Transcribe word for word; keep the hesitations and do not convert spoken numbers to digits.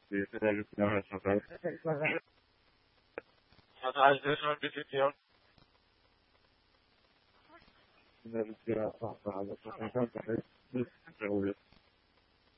Sí, sería que tenemos esa frase. Fatal, es una petición. Una petición a los pacientes, seguro.